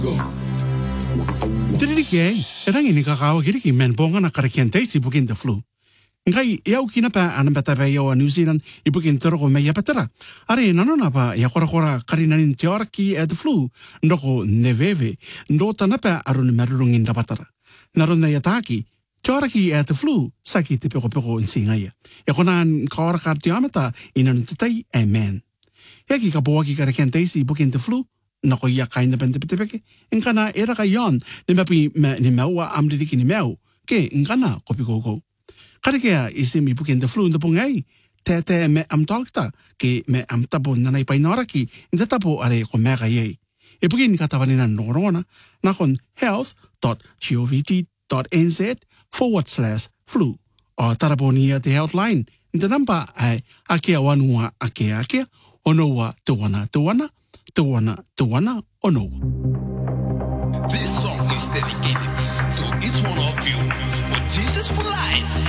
Jadi gay, erang ini kakao gini ki men bonga na karakian si bukin the flu. Ngai yau kina pa anam bata pa yau New Zealand ibukin tero me ya patara. Are nano na pa ya kora karinanin tioraki the flu ndoko neveve ndota na pa arun marurungin da patara. Naruna ya taki tioraki the flu saki te peko insingaya. Ya konan kora kartiamata inan tutai amen. Yaki ka boaki karakian si bukin the flu. Nako ia kaina pente engkana era ka yon ni mapi ni maua amdiki ni mau ke engkana kopi koko kare ke isi mi bukin the flu ndapungai te me am talkta ke me am tapo nanai painoraki inda tapo are ko mega ye e bukin ka tavanina norona nakon health.govt.nz/flu o taraponia te healthline inda namba ai akia wanua akia onoa tuana ono. This song is dedicated to each one of you for Jesus for life.